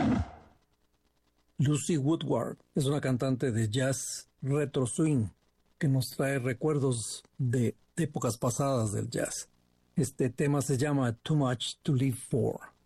Lucy Woodward es una cantante de jazz retro swing que nos trae recuerdos de épocas pasadas del jazz. Este tema se llama Too Much to Live For.